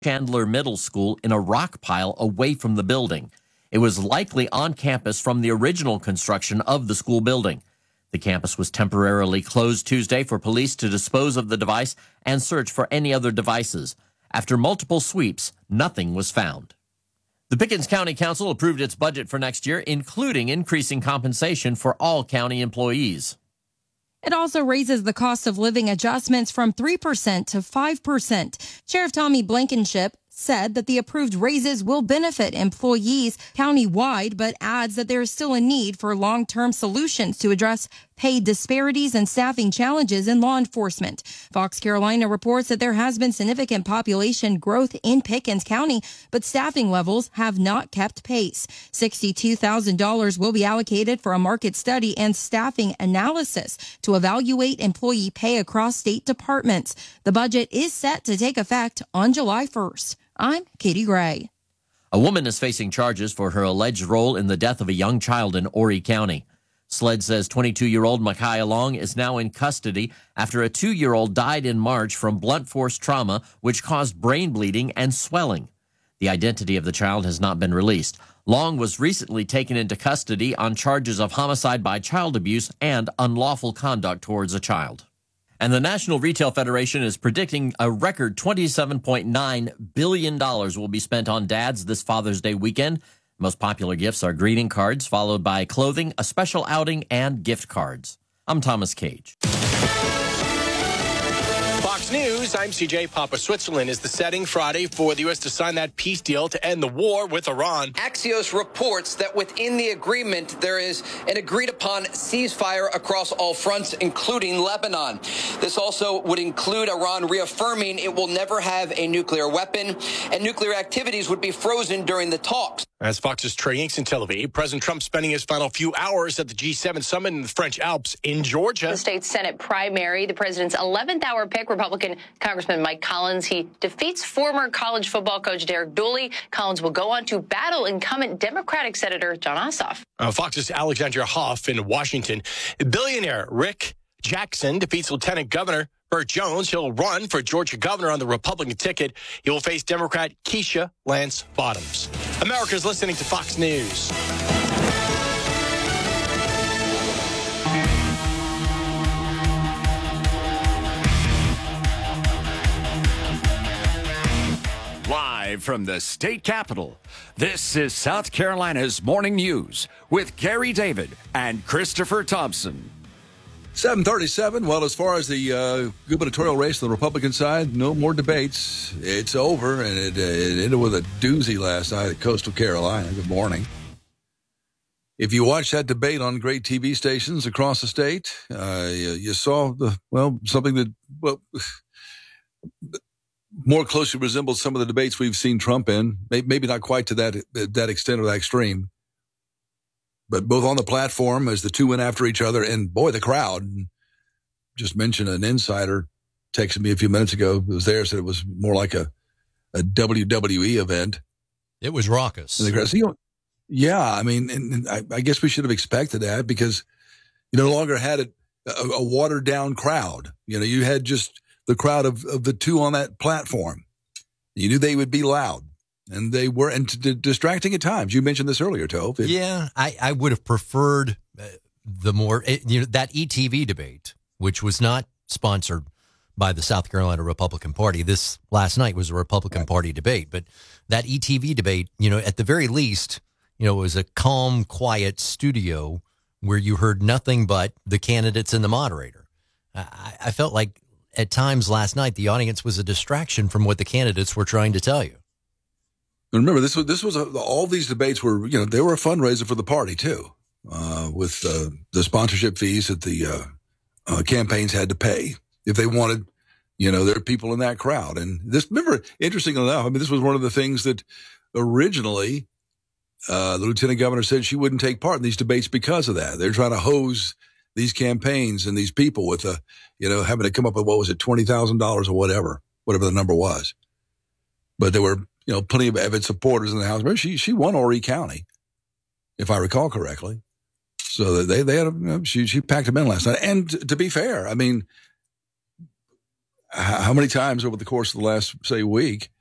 Chandler Middle School in a rock pile away from the building. It was likely on campus from the original construction of the school building. The campus was temporarily closed Tuesday for police to dispose of the device and search for any other devices. After multiple sweeps, nothing was found. The Pickens County Council approved its budget for next year, including increasing compensation for all county employees. It also raises the cost of living adjustments from 3% to 5%. Sheriff Tommy Blankenship said that the approved raises will benefit employees countywide, but adds that there is still a need for long-term solutions to address pay disparities and staffing challenges in law enforcement. Fox Carolina reports that there has been significant population growth in Pickens County, but staffing levels have not kept pace. $62,000 will be allocated for a market study and staffing analysis to evaluate employee pay across state departments. The budget is set to take effect on July 1st. I'm Katie Gray. A woman is facing charges for her alleged role in the death of a young child in Horry County. SLED says 22-year-old Micaiah Long is now in custody after a 2-year-old died in March from blunt force trauma, which caused brain bleeding and swelling. The identity of the child has not been released. Long was recently taken into custody on charges of homicide by child abuse and unlawful conduct towards a child. And the National Retail Federation is predicting a record $27.9 billion will be spent on dads this Father's Day weekend. Most popular gifts are greeting cards, followed by clothing, a special outing, and gift cards. I'm Thomas Cage. Fox News, I'm CJ. Papa. Switzerland is the setting Friday for the U.S. to sign that peace deal to end the war with Iran. Axios reports that within the agreement, there is an agreed-upon ceasefire across all fronts, including Lebanon. This also would include Iran reaffirming it will never have a nuclear weapon, and nuclear activities would be frozen during the talks. As Fox's Trey Yanks in Tel Aviv, President Trump spending his final few hours at the G7 summit in the French Alps in Georgia. The state's Senate primary, the president's 11th hour pick, Republican Congressman Mike Collins. He defeats former college football coach Derek Dooley. Collins will go on to battle incumbent Democratic Senator Jon Ossoff. Fox's Alexandria Hoff in Washington. Billionaire Rick Jackson defeats Lieutenant Governor Burt Jones. He'll run for Georgia governor on the Republican ticket. He will face Democrat Keisha Lance Bottoms. America's listening to Fox News. Live from the state capitol, this is South Carolina's Morning News with Gary David and Christopher Thompson. 7:37. Well, as far as the gubernatorial race on the Republican side, no more debates. It's over, and it ended with a doozy last night at Coastal Carolina. Good morning. If you watch that debate on great TV stations across the state, you saw something that more closely resembles some of the debates we've seen Trump in. Maybe not quite to that extent or that extreme. But both on the platform as the two went after each other, and boy, the crowd. Just mentioned an insider texted me a few minutes ago who was there, said it was more like a WWE event. It was raucous. Yeah, I mean, and I guess we should have expected that because you no longer had a watered down crowd. You know, you had just the crowd of the two on that platform. You knew they would be loud. And they were distracting at times. You mentioned this earlier, Tove. Yeah, I would have preferred that ETV debate, which was not sponsored by the South Carolina Republican Party. This last night was a Republican Party debate, but that ETV debate, at the very least, it was a calm, quiet studio where you heard nothing but the candidates and the moderator. I felt like at times last night the audience was a distraction from what the candidates were trying to tell you. Remember, this was all these debates were, they were a fundraiser for the party too, with the sponsorship fees that the campaigns had to pay if they wanted, their people in that crowd. And this, remember, interesting enough, I mean, this was one of the things that originally the lieutenant governor said she wouldn't take part in these debates because of that. They're trying to hose these campaigns and these people with having to come up with, what was it, $20,000 or whatever the number was. But there were, plenty of avid supporters in the House. Remember, she won Horry County, if I recall correctly. So they had she packed them in last night. And to be fair, I mean, how many times over the course of the last, say, week